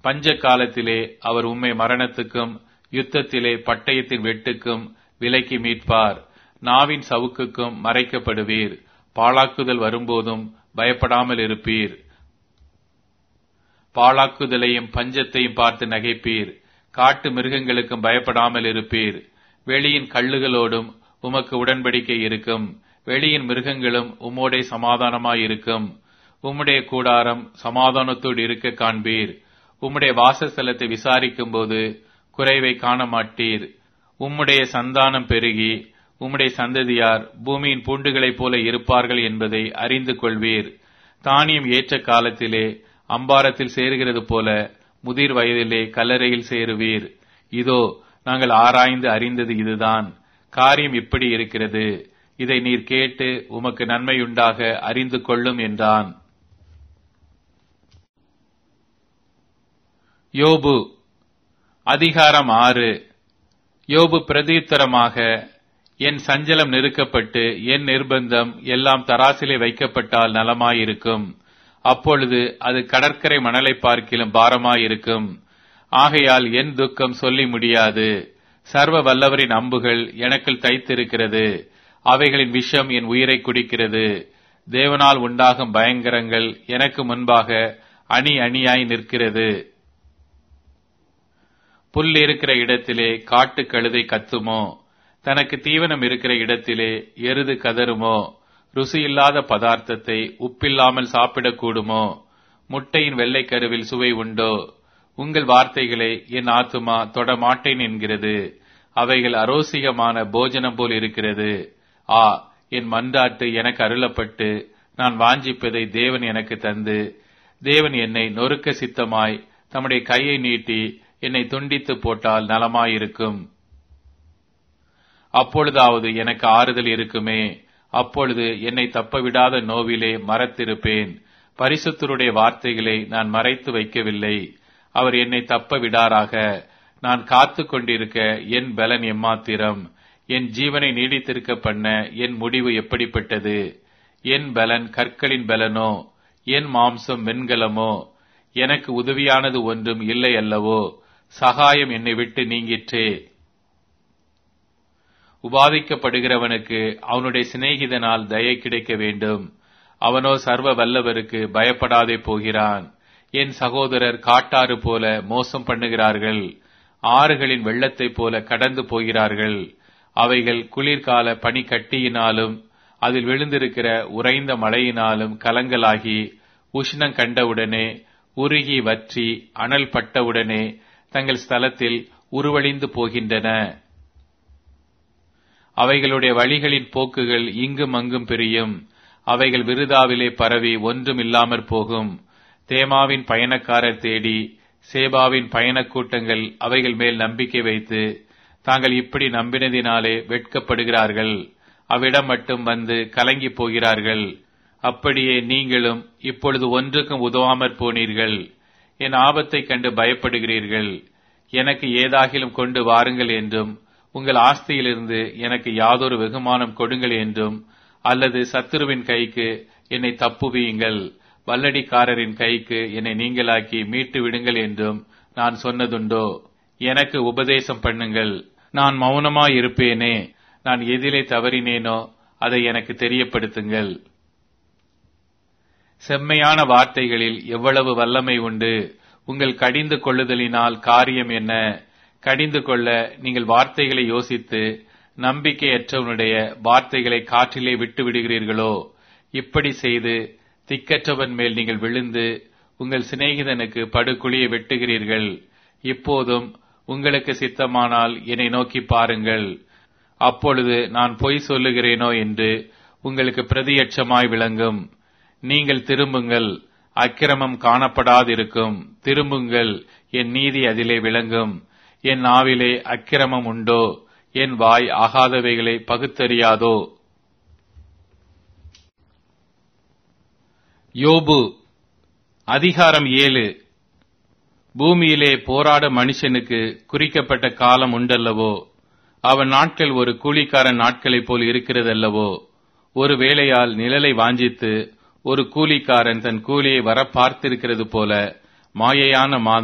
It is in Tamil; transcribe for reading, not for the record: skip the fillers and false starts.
பஞ்ச காலத்திலே அவர் உம்மை மரணத்துக்கும் யுத்தத்திலே பட்டயத்தின் வெட்டுக்கும் விலக்கி மீட்பார். நாவின் சவுக்குக்கும் மறைக்கப்படுவீர். பாழாக்குதல் வரும்போதும் பயப்படாமல் இருப்பீர். பாழாக்குதலையும் பஞ்சத்தையும் பார்த்து நகைப்பீர். காட்டு மிருகங்களுக்கும் பயப்படாமல் இருப்பீர். வெளியின் கள்ளுகளோடும் உமக்கு உடன்படிக்கை இருக்கும். வெளியின் மிருகங்களும் உம்மோடே சமாதானமாயிருக்கும். உம்முடைய கூடாரம் சமாதானத்தோடு இருக்க காண்பீர். உம்முடைய வாசஸ்தலத்தை விசாரிக்கும் போது குறைவை காண மாட்டீர். உம்முடைய சந்தானம் பெருகி உம்முடைய சந்ததியார் பூமியின் பூண்டுகளைப் போல இருப்பார்கள் என்பதை அறிந்து கொள்வீர். தானியம் ஏற்ற காலத்திலே அம்பாரத்தில் சேருகிறது போல முதிர் வயதிலே கல்லறையில் சேருவீர். இதோ நாங்கள் ஆராய்ந்து அறிந்தது இதுதான். காரியம் இப்படி இருக்கிறது. இதை நீர் கேட்டு உமக்கு நன்மையுண்டாக அறிந்து கொள்ளும் என்றான். யோபு அதிகாரம் 6. யோபு பிரதியுத்தரமாக, என் சஞ்சலம் நெருக்கப்பட்டு என் நிர்பந்தம் எல்லாம் தராசிலே வைக்கப்பட்டால் நலமாயிருக்கும். அப்பொழுது அது கடற்கரை மணலை பார்க்கிலும் பாரமாயிருக்கும். ஆகையால் என் துக்கம் சொல்லி முடியாது. சர்வ வல்லவரின் அம்புகள் எனக்குள் தைத்திருக்கிறது. அவைகளின் விஷம் என் உயிரை குடிக்கிறது. தேவனால் உண்டாகும் பயங்கரங்கள் எனக்கு முன்பாக அணி அணியாய் நிற்கிறது. புல் இருக்கிற இடத்திலே காட்டு கழுதை கத்துமோ? தனக்கு தீவனம் இருக்கிற இடத்திலே எருது கதறுமோ? ருசியில்லாத பதார்த்தத்தை உப்பில்லாமல் சாப்பிடக்கூடுமோ? முட்டையின் வெள்ளைக்கருவில் சுவை உண்டோ? உங்கள் வார்த்தைகளை என் ஆத்துமா தொடமாட்டேன் என்கிறது. அவைகள் அரோசிகமான போஜனம் போல் இருக்கிறது. என் மன்றாட்டு எனக்கு அருளப்பட்டு நான் வாஞ்சிப்பதை தேவன் எனக்கு தந்து, தேவன் என்னை நொறுக்க சித்தமாய் தம்முடைய கையை நீட்டி என்னை துண்டித்து போட்டால் நலமாயிருக்கும். அப்பொழுதாவது எனக்கு ஆறுதல் இருக்குமே. அப்பொழுது என்னை தப்பவிடாத நோவிலே மறத்திருப்பேன். பரிசுத்தருடைய வார்த்தைகளை நான் மறைத்து வைக்கவில்லை. அவர் என்னை தப்ப விடாராக. நான் காத்து கொண்டிருக்க என் பலன் எம்மாத்திரம்? என் ஜீவனை நீடித்திருக்க பண்ண என் முடிவு எப்படிப்பட்டது? என் பலன் கற்களின் பலனோ? என் மாம்சம் வெண்கலமோ? எனக்கு உதவியானது ஒன்றும் இல்லை அல்லவோ? சகாயம் என்னை விட்டு நீங்கிற்றே. உபாதிக்கப்படுகிறவனுக்கு அவனுடைய சிநேகிதனால் தயை கிடைக்க வேண்டும். அவனோ சர்வ வல்லவருக்கு பயப்படாதே போகிறான். என் சகோதரர் காட்டாறு போல மோசம் பண்ணுகிறார்கள். ஆறுகளின் வெள்ளத்தைப் போல கடந்து போகிறார்கள். அவைகள் குளிர்கால பனிக்கட்டியினாலும் அதில் விழுந்திருக்கிற உறைந்த மழையினாலும் கலங்கலாகி உஷ்ணம் கண்டவுடனே உருகி வற்றி அனல் பட்டவுடனே தங்கள் ஸ்தலத்தில் உருவழிந்து போகின்றன. அவைகளுடைய வழிகளின் போக்குகள் இங்கும் அங்கும் பிரியும். அவைகள் விருதாவிலே பரவி ஒன்றும் இல்லாமற் போகும். தேமாவின் பயணக்காரர் தேடி சேபாவின் பயணக் கூட்டங்கள் அவைகள் மேல் நம்பிக்கை வைத்து தாங்கள் இப்படி நம்பினதினாலே வெட்கப்படுகிறார்கள். அவ்விடம் மட்டும் வந்து கலங்கி போகிறார்கள். அப்படியே நீங்களும் இப்பொழுது ஒன்றுக்கும் உதவாமற் போனீர்கள். என் ஆபத்தைக் கண்டு பயப்படுகிறீர்கள். எனக்கு ஏதாகிலும் கொண்டு வாருங்கள் என்றும், உங்கள் ஆஸ்தியிலிருந்து எனக்கு யாதொரு வெகுமானம் கொடுங்கள் என்றும், அல்லது சத்துருவின் கைக்கு என்னை தப்புவியுங்கள், வல்லடிக்காரரின் கைக்கு என்னை நீங்களாக்கி மீட்டு விடுங்கள் என்றும் நான் சொன்னதுண்டோ? எனக்கு உபதேசம் பண்ணுங்கள், நான் மௌனமாயிருப்பேனே. நான் எதிலே தவறினேனோ அதை எனக்கு தெரியப்படுத்துங்கள். செம்மையான வார்த்தைகளில் எவ்வளவு வல்லமை உண்டு! உங்கள் கடிந்து கொள்ளுதலினால் காரியம் என்ன? கடிந்து கொள்ள நீங்கள் வார்த்தைகளை யோசித்து நம்பிக்கையற்றவனுடைய வார்த்தைகளை காற்றிலே விட்டு விடுகிறீர்களோ? இப்படி செய்து திக்கற்றவன் மேல் நீங்கள் விழுந்து உங்கள் சிநேகிதனுக்கு படுகுழியை வெட்டுகிறீர்கள். இப்போதும் உங்களுக்கு சித்தமானால் என்னை நோக்கி பாருங்கள். அப்பொழுது நான் பொய் சொல்லுகிறேனோ என்று உங்களுக்கு பிரதியட்சமாய் விளங்கும். நீங்கள் திரும்புங்கள், அக்கிரமம் காணப்படாதிருக்கும். திரும்புங்கள், என் நீதி அதிலே விளங்கும். என் நாவிலே அக்கிரமம் உண்டோ? என் வாய் ஆகாதவைகளை பகுத்தறியாதோ? யோபு அதிகாரம் 7. பூமியிலே போராட மனுஷனுக்கு குறிக்கப்பட்ட காலம் உண்டல்லவோ? அவன் நாட்கள் ஒரு கூலிக்காரன் நாட்களைப் போல் இருக்கிறதல்லவோ? ஒரு வேளையால் நிழலை வாஞ்சித்து ஒரு கூலிக்காரன் தன் கூலியை வர பார்த்திருக்கிறது போல மாயையான